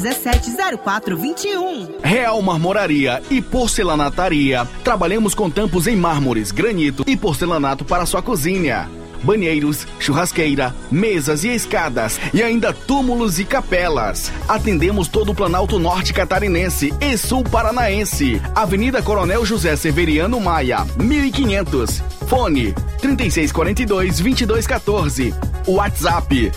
999170421. Real Marmoraria e Porcelanataria. Trabalhamos com tampos em mármores, granito e porcelanato para sua cozinha. Banheiros, churrasqueira, mesas e escadas e ainda túmulos e capelas. Atendemos todo o Planalto Norte Catarinense e Sul Paranaense. Avenida Coronel José Severiano Maia, 1500. Fone 3642-2214. WhatsApp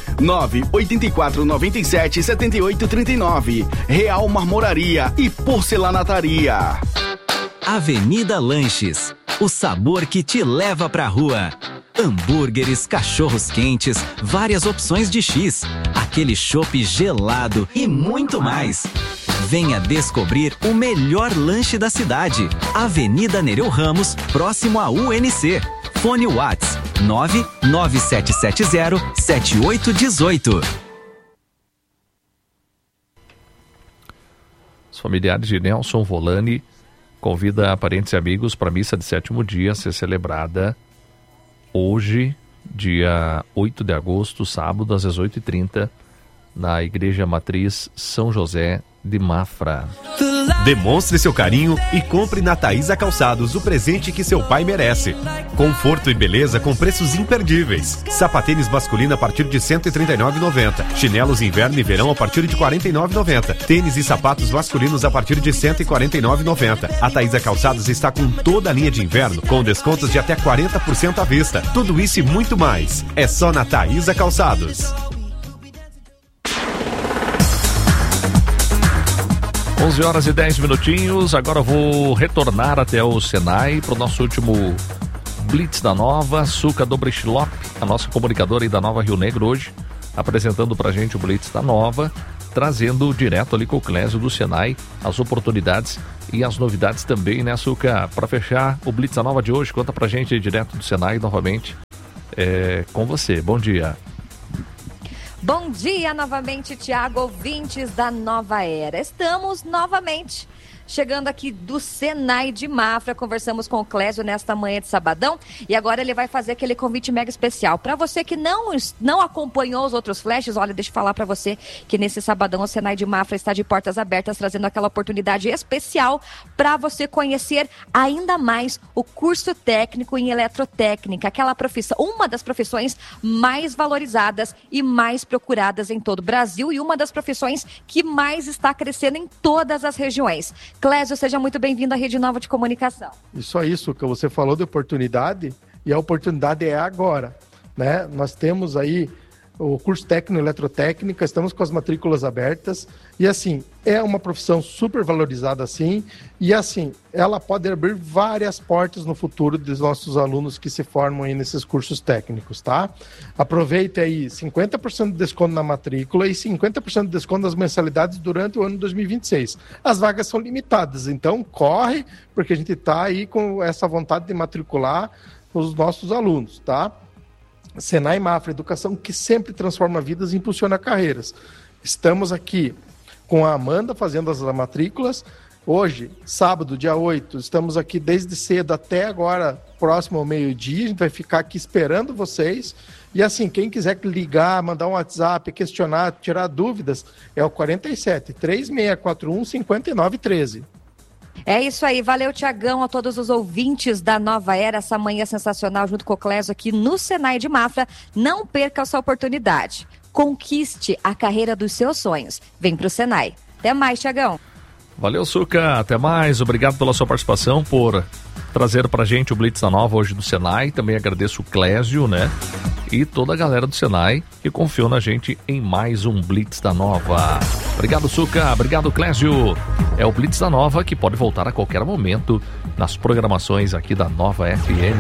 984977839. Real Marmoraria e Porcelanataria. Avenida Lanches, o sabor que te leva pra rua. Hambúrgueres, cachorros quentes, várias opções de X, aquele chopp gelado e muito mais. Venha descobrir o melhor lanche da cidade. Avenida Nereu Ramos, próximo à UNC. Fone Whats 99770-7818. Os familiares de Nelson Volani convida parentes e amigos para a missa de 7º dia a ser celebrada hoje, dia 8 de agosto, sábado, às 18h30, na Igreja Matriz São José de Mafra. Demonstre seu carinho e compre na Taísa Calçados o presente que seu pai merece. Conforto e beleza com preços imperdíveis. Sapatênis masculino a partir de R$ 139,90. Chinelos inverno e verão a partir de R$ 49,90. Tênis e sapatos masculinos a partir de R$ 149,90. A Taísa Calçados está com toda a linha de inverno, com descontos de até 40% à vista. Tudo isso e muito mais. É só na Taísa Calçados. 11h10. Agora eu vou retornar até o Senai para o nosso último Blitz da Nova. Suca Dobrichlop, a nossa comunicadora aí da Nova Rio Negro hoje, apresentando para a gente o Blitz da Nova, trazendo direto ali com o Clésio do Senai as oportunidades e as novidades também, né, Suca? Para fechar o Blitz da Nova de hoje, conta para a gente aí direto do Senai novamente. Com você, bom dia. Bom dia novamente, Tiago, ouvintes da Nova Era. Estamos novamente chegando aqui do Senai de Mafra. Conversamos com o Clésio nesta manhã de sabadão e agora ele vai fazer aquele convite mega especial. Para você que não acompanhou os outros flashes, olha, deixa eu falar para você que nesse sabadão o Senai de Mafra está de portas abertas, trazendo aquela oportunidade especial para você conhecer ainda mais o curso técnico em eletrotécnica, aquela profissão, uma das profissões mais valorizadas e mais procuradas em todo o Brasil e uma das profissões que mais está crescendo em todas as regiões. Clésio, seja muito bem-vindo à Rede Nova de Comunicação. Isso aí, Suca, você falou de oportunidade e a oportunidade é agora, né? Nós temos aí o curso técnico em eletrotécnica, estamos com as matrículas abertas e assim, é uma profissão super valorizada assim e assim, ela pode abrir várias portas no futuro dos nossos alunos que se formam aí nesses cursos técnicos, tá? Aproveite aí 50% de desconto na matrícula e 50% de desconto nas mensalidades durante o ano de 2026. As vagas são limitadas, então corre, porque a gente está aí com essa vontade de matricular os nossos alunos, tá? Senai Mafra, educação que sempre transforma vidas e impulsiona carreiras. Estamos aqui com a Amanda fazendo as matrículas. Hoje, sábado, dia 8, estamos aqui desde cedo até agora, próximo ao meio-dia. A gente vai ficar aqui esperando vocês. E assim, quem quiser ligar, mandar um WhatsApp, questionar, tirar dúvidas, é o 47 3641 5913. É isso aí, valeu Tiagão, a todos os ouvintes da Nova Era, essa manhã sensacional junto com o Clésio aqui no Senai de Mafra. Não perca essa oportunidade, conquiste a carreira dos seus sonhos, vem pro Senai. Até mais, Tiagão. Valeu, Suca, até mais, obrigado pela sua participação, por trazer pra gente o Blitz da Nova hoje do Senai. Também agradeço o Clésio, né, e toda a galera do Senai que confiou na gente em mais um Blitz da Nova. Obrigado, Suca, obrigado, Clésio. É o Blitz da Nova que pode voltar a qualquer momento nas programações aqui da Nova FM.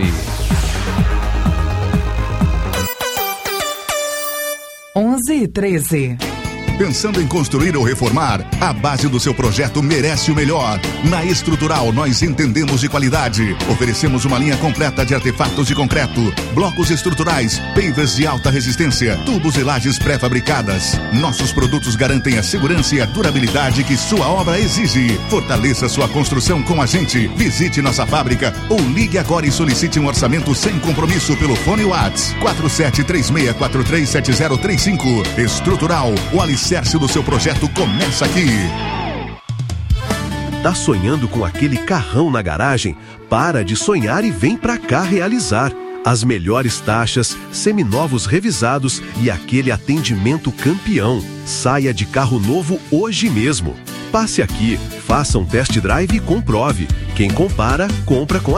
11h13. Pensando em construir ou reformar? A base do seu projeto merece o melhor. Na Estrutural, nós entendemos de qualidade. Oferecemos uma linha completa de artefatos de concreto, blocos estruturais, pavers de alta resistência, tubos e lajes pré-fabricadas. Nossos produtos garantem a segurança e a durabilidade que sua obra exige. Fortaleça sua construção com a gente. Visite nossa fábrica ou ligue agora e solicite um orçamento sem compromisso pelo fone Whats 4736437035. Estrutural, o alicerce alicerce do seu projeto começa aqui. Tá sonhando com aquele carrão na garagem? Para de sonhar e vem pra cá realizar. As melhores taxas, seminovos revisados e aquele atendimento campeão. Saia de carro novo hoje mesmo. Passe aqui, faça um test drive e comprove. Quem compara, compra com